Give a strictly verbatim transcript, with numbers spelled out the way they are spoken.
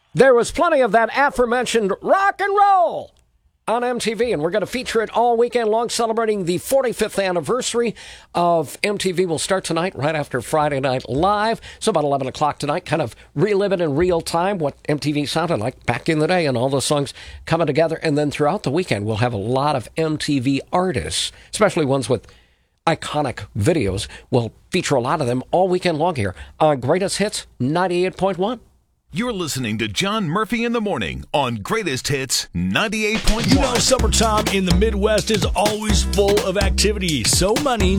There was plenty of that aforementioned rock and roll on M T V, and we're going to feature it all weekend long, celebrating the forty-fifth anniversary of M T V. Will start tonight, right after Friday Night Live. So about eleven o'clock tonight, kind of relive it in real time, what M T V sounded like back in the day, and all the songs coming together. And then throughout the weekend, we'll have a lot of M T V artists, especially ones with iconic videos. We'll feature a lot of them all weekend long here on Greatest Hits ninety-eight point one. You're listening to John Murphy in the Morning on Greatest Hits ninety-eight point one. You know, summertime in the Midwest is always full of activity. So many